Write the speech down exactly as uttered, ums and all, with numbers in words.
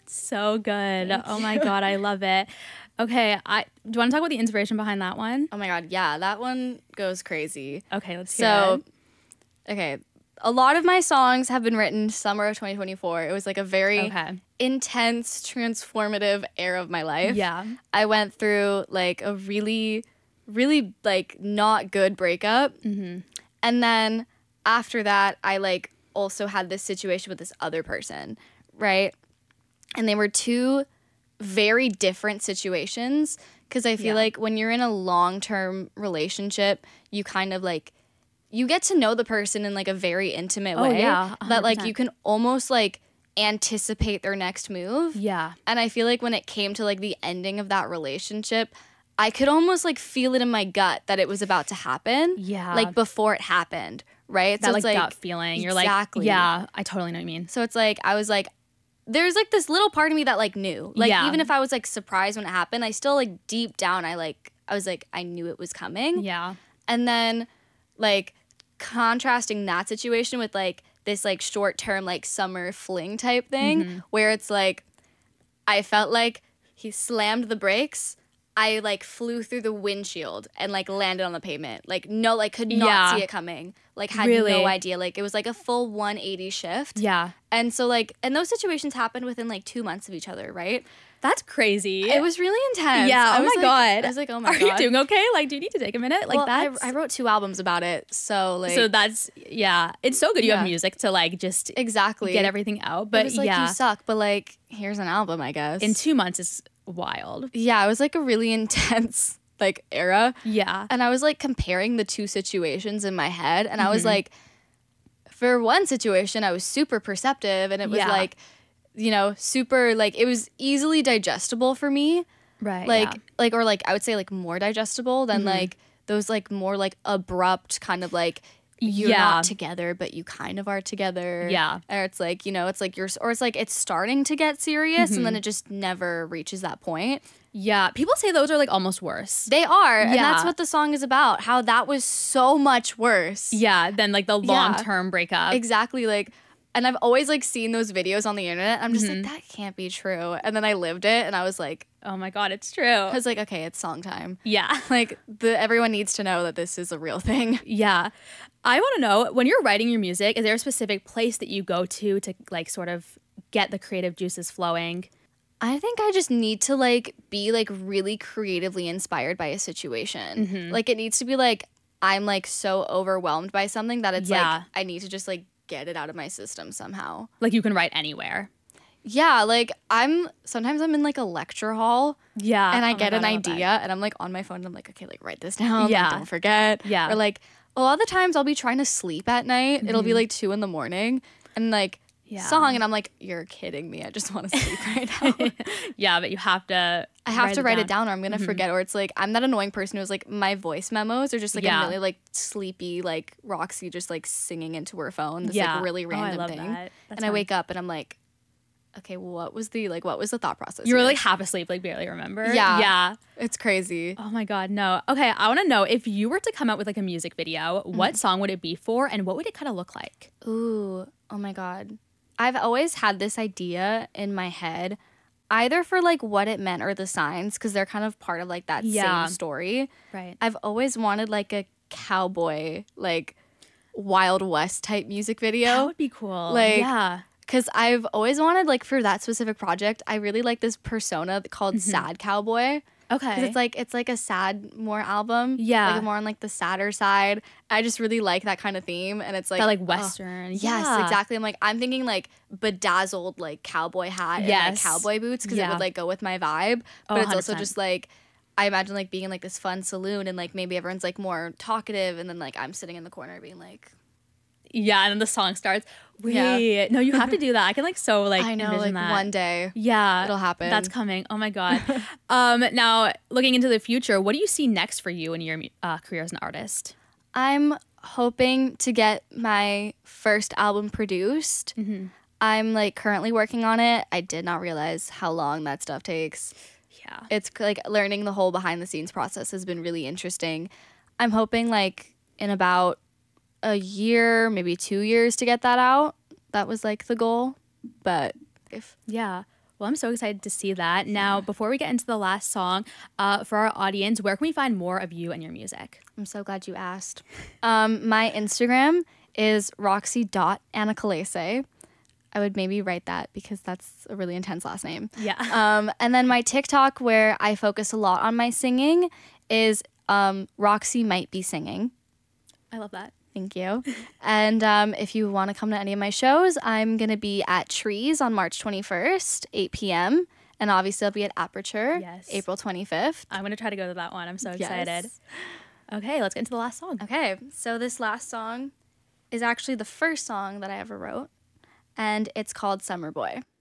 So good. Thank oh my you. God, I love it. Okay, I do you want to talk about the inspiration behind that one? Oh my God, yeah, that one goes crazy. Okay, let's hear So, it. okay, a lot of my songs have been written summer of twenty twenty-four. It was like a very Okay. intense, transformative era of my life. Yeah. I went through like a really, really like not good breakup. Mm-hmm. And then after that, I like also had this situation with this other person, right? And they were two very different situations because I feel Yeah. like when you're in a long-term relationship, you kind of like you get to know the person in like a very intimate Oh, way yeah, one hundred that like percent. you can almost like anticipate their next move. Yeah. And I feel like when it came to like the ending of that relationship, I could almost like feel it in my gut that it was about to happen. Yeah. Like before it happened, right? That so like it's gut feeling. You're exactly. like, yeah, I totally know what you mean. So it's like I was like there's like this little part of me that like knew. Like Yeah. even if I was like surprised when it happened, I still like deep down I like I was like I knew it was coming. Yeah. And then like contrasting that situation with like this like short term like summer fling type thing Mm-hmm. where it's like I felt like he slammed the brakes. I like flew through the windshield and like landed on the pavement. Like no, like could not Yeah. see it coming. Like had Really? no idea. Like it was like a full one eighty shift. Yeah. And so like and those situations happened within like two months of each other, right? That's crazy. It was really intense. Yeah. I Oh was, my like- God. I was like, oh my Are God. you doing okay? Like, do you need to take a minute? Like well, I, that's I wrote two albums about it. So like so that's yeah. It's so good you Yeah. have music to like just exactly get everything out. But But it was like yeah, you suck, but like here's an album, I guess. in two months is wild. yeah, it was like a really intense like era. Yeah. And I was like comparing the two situations in my head. And I was Mhm. like, for one situation, I was super perceptive and it was Yeah. like, you know, super like it was easily digestible for me. Right. Like yeah. like or like I would say like more digestible than Mhm. like those like more like abrupt kind of like you're Yeah. not together but you kind of are together. Yeah. Or it's like, you know, it's like you're or it's like it's starting to get serious and Mm-hmm. then it just never reaches that point. Yeah. People say those are like almost worse. They are. And that's Yeah. what the song is about. How that was so much worse. Yeah. Then like the long term breakup. Exactly. Like, and I've always like seen those videos on the internet. I'm just Mhm. like, that can't be true. And then I lived it and I was like, Oh my God, it's true. I was like, okay, it's song time. Yeah. Like the everyone needs to know that this is a real thing. Yeah. I want to know when you're writing your music, is there a specific place that you go to to like sort of get the creative juices flowing? I think I just need to like be like really creatively inspired by a situation. Mhm. Like it needs to be like I'm like so overwhelmed by something that it's Yeah. like I need to just like get it out of my system somehow. Like you can write anywhere. Yeah, like I'm sometimes I'm in like a lecture hall Yeah. and I Oh my get God, an love that. idea and I'm like on my phone and I'm like, okay, like write this down. Yeah. Like, don't forget. Yeah. Or like a lot of the times I'll be trying to sleep at night. It'll be Mhm. like two in the morning and like Yeah. song and I'm like, you're kidding me. I just want to sleep right now. Yeah, but you have to. I have to write it down or I'm gonna Mhm. forget. Or it's like I'm that annoying person who's like my voice memos are just like Yeah. a really like sleepy like Roxy just like singing into her phone. This Yeah. like really Oh, random I love thing. that. That's And I fun. wake up and I'm like, okay, what was the like what was the thought process? You were here? like half asleep, like barely remember. Yeah. Yeah. It's crazy. Oh my God, no. Okay, I want to know if you were to come out with like a music video, Mm-hmm. what song would it be for, and what would it kind of look like? Ooh, oh my God. I've always had this idea in my head, either for like what it meant or the signs, because they're kind of part of like that Yeah. same story. Right. I've always wanted like a cowboy, like Wild West type music video. That would be cool. Like, yeah. Because I've always wanted, like, for that specific project, I really like this persona called Mm-hmm. Sad Cowboy. Okay. Because it's like it's like a sad more album. Yeah. Like more on like the sadder side. I just really like that kind of theme. And it's like that like oh, Western. yes, yeah. exactly. I'm like, I'm thinking like bedazzled like cowboy hat and Yes. like cowboy boots because it Yeah. would like go with my vibe. Oh, But it's also one hundred percent. just like I imagine like being in like this fun saloon and like maybe everyone's like more talkative and then like I'm sitting in the corner being like Yeah, and then the song starts. Wait, Yeah. no, you have to do that. I can like so like I know envision like that. one day Yeah, it'll happen. That's coming. Oh my God. um, now looking into the future, what do you see next for you in your uh, career as an artist? I'm hoping to get my first album produced. Mm-hmm. I'm like currently working on it. I did not realize how long that stuff takes. Yeah. It's like learning the whole behind the scenes process has been really interesting. I'm hoping like in about a year, maybe two years to get that out. That was like the goal. But if Yeah. Well, I'm so excited to see that. Now, before we get into the last song, uh, for our audience, where can we find more of you and your music? I'm so glad you asked. Um, my Instagram is roxy.anacalese. I would maybe write that because that's a really intense last name. Yeah. Um, and then my TikTok, where I focus a lot on my singing, is um, Roxy Might Be Singing. I love that. Thank you. And um, if you want to come to any of my shows, I'm going to be at Trees on March twenty-first, eight p.m. And obviously I'll be at Aperture Yes. April twenty-fifth. I'm going to try to go to that one. I'm so Yes. excited. Okay, let's get into the last song. Okay, so this last song is actually the first song that I ever wrote, and it's called Summer Boy.